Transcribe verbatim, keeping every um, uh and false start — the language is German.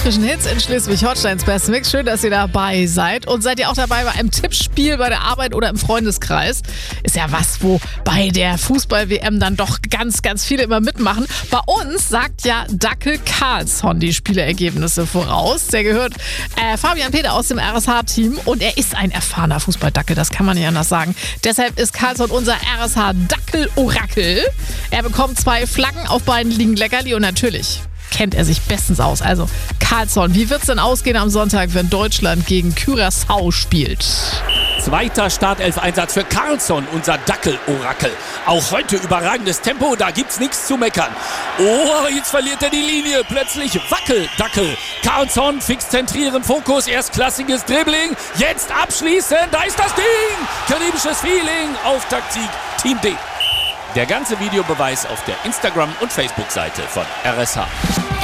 frischen Hits in Schleswig-Holsteins Best Mix. Schön, dass ihr dabei seid. Und seid ihr auch dabei bei einem Tippspiel bei der Arbeit oder im Freundeskreis? Ist ja was, wo bei der Fußball-W M dann doch ganz, ganz viele immer mitmachen. Bei uns sagt ja Dackel Carlsson die Spielergebnisse voraus. Der gehört äh, Fabian Peter aus dem R S H-Team und er ist ein erfahrener Fußballdackel, das kann man nicht anders sagen. Deshalb ist Carlsson unser R S H-Dackel-Orakel. Er bekommt zwei Flaggen, auf beiden liegen Leckerli und natürlich kennt er sich bestens aus. Also Carlsson, wie wird's denn ausgehen am Sonntag, wenn Deutschland gegen Curaçao spielt? Zweiter Startelf-Einsatz für Carlsson, unser Dackel-Orakel. Auch heute überragendes Tempo, da gibt's nichts zu meckern. Oh, jetzt verliert er die Linie. Plötzlich Wackel-Dackel. Carlsson fix zentrieren, Fokus, erstklassiges Dribbling. Jetzt abschließen, da ist das Ding. Karibisches Feeling, Auftaktsieg, Team D. Der ganze Videobeweis auf der Instagram- und Facebook-Seite von R S H.